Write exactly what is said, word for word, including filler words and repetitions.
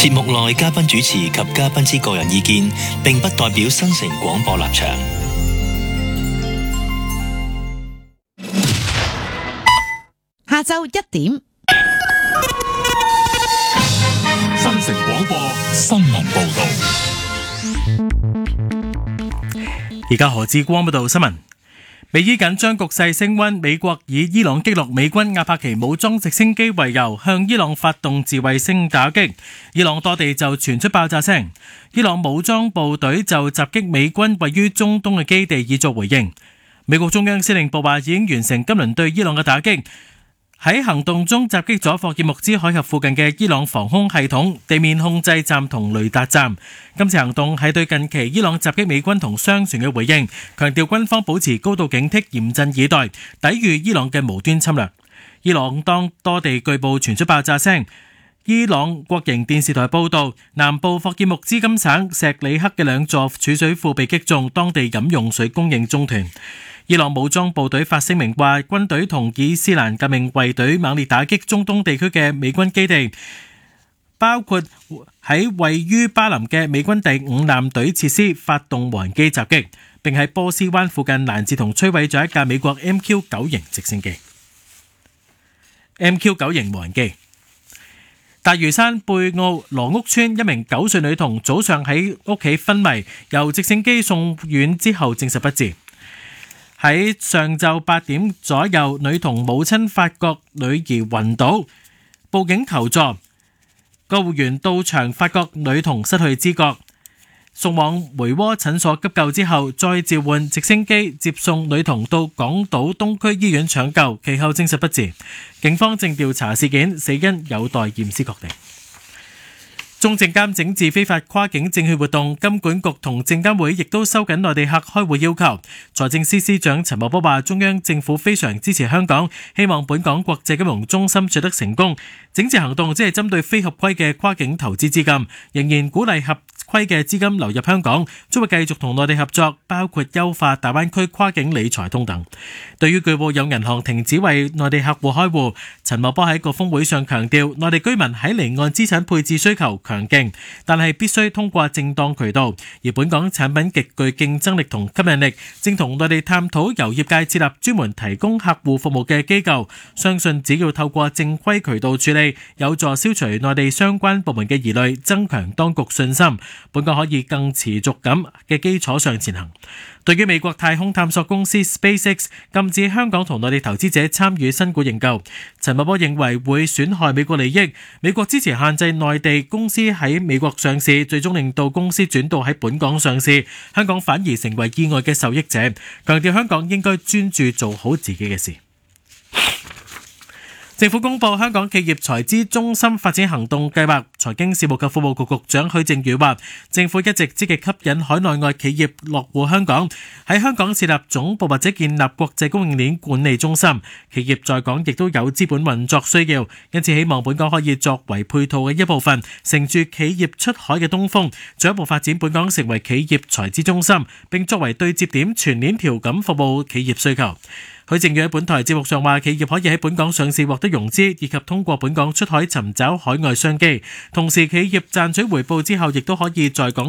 節目內嘉賓主持及嘉賓之個人意見，並不代表新城廣播立場。 下晝一點， 新城廣播新聞報道。而家何志光報道新聞。美伊緊張局勢升溫，美國以伊朗擊落美軍阿帕奇武裝直升機為由，向伊朗發動自衛星打擊。伊朗多地就傳出爆炸聲，伊朗武裝部隊就襲擊美軍位於中東嘅基地以作回應。美國中央司令部話已經完成今輪對伊朗嘅打擊，喺行動中襲擊咗霍爾木茲海峽附近嘅伊朗防空系統、地面控制站同雷達站。今次行動係對近期伊朗襲擊美軍同商船嘅回應，強調軍方保持高度警惕，嚴陣以待，抵禦伊朗嘅無端侵略。伊朗當多地據報傳出爆炸聲。伊朗國營電視台報道，南部霍爾木茲金省石里克嘅兩座儲水庫被擊中，當地飲用水供應中斷。伊朗武裝部隊發聲明話，軍隊同伊斯蘭革命衛隊猛烈打擊中東地區嘅美軍基地，包括喺位於巴林嘅美軍第五艦隊設施發動無人機襲擊，並喺波斯灣附近攔截同摧毀咗一架美國 M Q 九 型直升機。M Q 九 型無人機。大嶼山貝澳羅屋村一名九歲女童早上喺屋企昏迷，由直升機送院之後證實不治。喺上晝八點左右，女童母親發覺女兒暈倒，報警求助。救護員到場發覺女童失去知覺，送往梅窩診所急救之後，再召喚直升機接送女童到港島東區醫院搶救，其後證實不治。警方正調查事件，死因有待驗屍確定。中證監整治非法跨境證券活動，金管局同證監會亦都收緊內地客開戶要求。財政司司長陳茂波話，中央政府非常支持香港，希望本港國際金融中心取得成功。整治行動只係針對非合規嘅跨境投資資金，仍然鼓勵合規嘅資金流入香港，將會繼續同內地合作，包括優化大灣區跨境理財通等。對於據報有銀行停止為內地客戶開戶，陳茂波喺個峰會上強調，內地居民喺離岸資產配置需求強勁，但係必須通過正當渠道，而本港產品極具競爭力同吸引力，正同內地探討由業界設立專門提供客戶服務嘅機構，相信只要透過正規渠道處理，有助消除內地相關部門嘅疑慮，增強當局信心，本港可以更持續咁嘅基礎上前行。對於美國太空探索公司 SpaceX 禁止香港同內地投資者參與新股認購，陳茂波認為會損害美國利益。美國支持限制內地公司喺美國上市，最終令到公司轉到喺本港上市，香港反而成為意外嘅受益者。強調香港應該專注做好自己嘅事。政府公布香港企業財資中心發展行動計劃，財經事務及庫務局局長許正宇話，政府一直積極吸引海內外企業落戶香港，喺香港設立總部或者建立國際供應鏈管理中心。企業在港亦都有資本運作需要，因此希望本港可以作為配套嘅一部分，乘住企業出海嘅東風，進一步發展本港成為企業財資中心，並作為對接點，全鏈條咁服務企業需求。許正宇喺本台節目上話，企業可以喺本港上市獲得融資，以及通過本港出海尋找海外商機，同時企業賺取回報之後，亦都可以在港